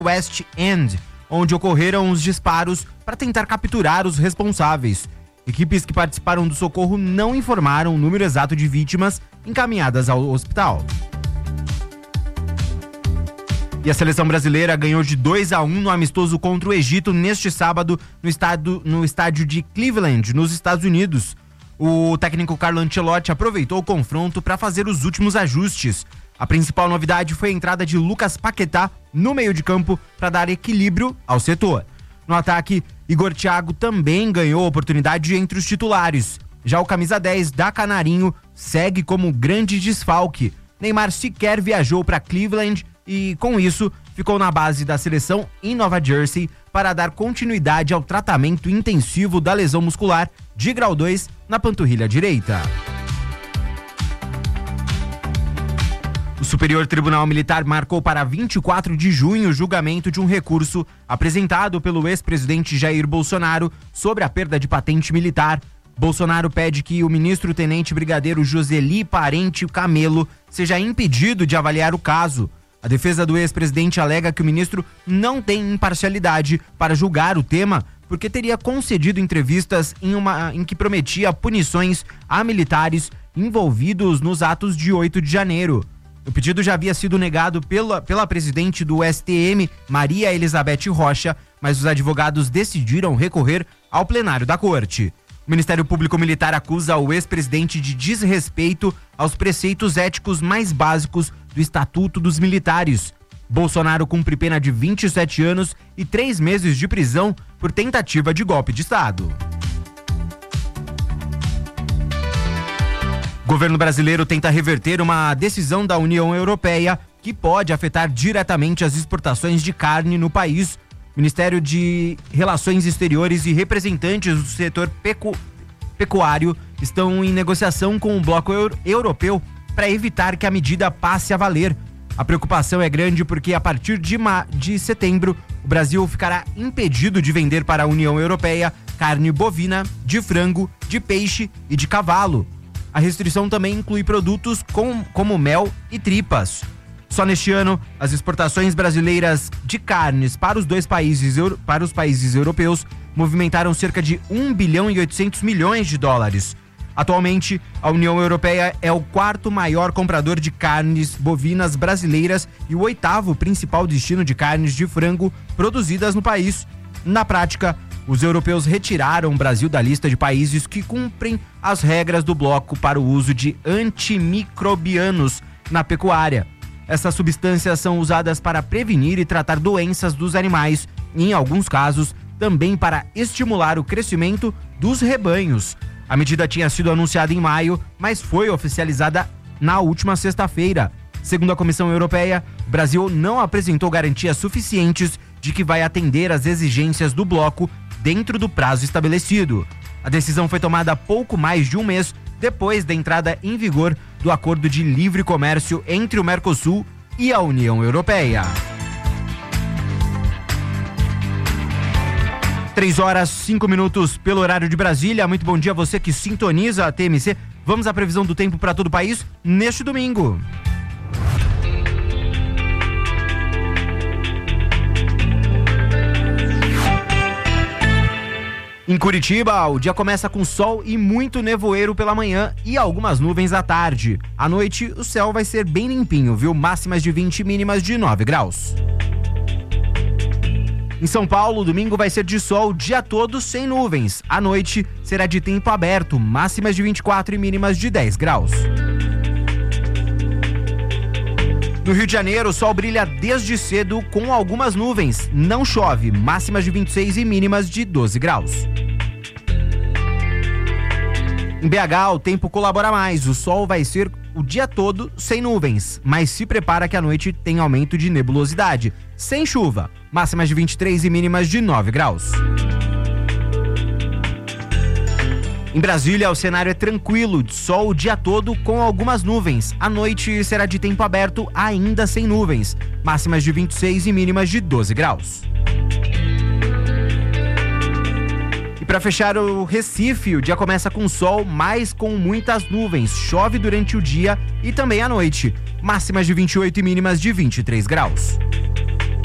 West End, onde ocorreram os disparos para tentar capturar os responsáveis. Equipes que participaram do socorro não informaram o número exato de vítimas encaminhadas ao hospital. E a seleção brasileira ganhou de 2-1 no amistoso contra o Egito neste sábado no estádio de Cleveland, nos Estados Unidos. O técnico Carlo Ancelotti aproveitou o confronto para fazer os últimos ajustes. A principal novidade foi a entrada de Lucas Paquetá no meio de campo para dar equilíbrio ao setor. No ataque, Igor Thiago também ganhou oportunidade entre os titulares. Já o camisa 10 da Canarinho segue como grande desfalque. Neymar sequer viajou para Cleveland e, com isso, ficou na base da seleção em Nova Jersey para dar continuidade ao tratamento intensivo da lesão muscular de grau 2 na panturrilha direita. O Superior Tribunal Militar marcou para 24 de junho o julgamento de um recurso apresentado pelo ex-presidente Jair Bolsonaro sobre a perda de patente militar. Bolsonaro pede que o ministro-tenente brigadeiro Joseli Parente Camelo seja impedido de avaliar o caso. A defesa do ex-presidente alega que o ministro não tem imparcialidade para julgar o tema, porque teria concedido entrevistas em que prometia punições a militares envolvidos nos atos de 8 de janeiro. O pedido já havia sido negado pela presidente do STM, Maria Elizabeth Rocha, mas os advogados decidiram recorrer ao plenário da corte. O Ministério Público Militar acusa o ex-presidente de desrespeito aos preceitos éticos mais básicos do Estatuto dos Militares. Bolsonaro cumpre pena de 27 anos e 3 meses de prisão por tentativa de golpe de Estado. O governo brasileiro tenta reverter uma decisão da União Europeia que pode afetar diretamente as exportações de carne no país. O Ministério de Relações Exteriores e representantes do setor pecuário estão em negociação com o bloco europeu para evitar que a medida passe a valer. A preocupação é grande porque a partir de setembro o Brasil ficará impedido de vender para a União Europeia carne bovina, de frango, de peixe e de cavalo. A restrição também inclui produtos como mel e tripas. Só neste ano, as exportações brasileiras de carnes para os países europeus movimentaram cerca de 1 bilhão e 800 milhões de dólares. Atualmente, a União Europeia é o 4º maior comprador de carnes bovinas brasileiras e o 8º principal destino de carnes de frango produzidas no país. Na prática, os europeus retiraram o Brasil da lista de países que cumprem as regras do bloco para o uso de antimicrobianos na pecuária. Essas substâncias são usadas para prevenir e tratar doenças dos animais e, em alguns casos, também para estimular o crescimento dos rebanhos. A medida tinha sido anunciada em maio, mas foi oficializada na última sexta-feira. Segundo a Comissão Europeia, o Brasil não apresentou garantias suficientes de que vai atender às exigências do bloco dentro do prazo estabelecido. A decisão foi tomada há pouco mais de um mês depois da entrada em vigor do Acordo de Livre Comércio entre o Mercosul e a União Europeia. 3h05 pelo horário de Brasília. Muito bom dia a você que sintoniza a TMC. Vamos à previsão do tempo para todo o país neste domingo. Em Curitiba, o dia começa com sol e muito nevoeiro pela manhã e algumas nuvens à tarde. À noite, o céu vai ser bem limpinho, viu? Máximas de 20 e mínimas de 9 graus. Em São Paulo, domingo vai ser de sol o dia todo sem nuvens. À noite, será de tempo aberto, máximas de 24 e mínimas de 10 graus. No Rio de Janeiro, o sol brilha desde cedo com algumas nuvens. Não chove, máximas de 26 e mínimas de 12 graus. Em BH, o tempo colabora mais. O sol vai ser o dia todo sem nuvens, mas se prepara que à noite tem aumento de nebulosidade. Sem chuva, máximas de 23 e mínimas de 9 graus. Em Brasília, o cenário é tranquilo, de sol o dia todo com algumas nuvens. À noite será de tempo aberto, ainda sem nuvens. Máximas de 26 e mínimas de 12 graus. E para fechar o Recife, o dia começa com sol, mas com muitas nuvens. Chove durante o dia e também à noite. Máximas de 28 e mínimas de 23 graus.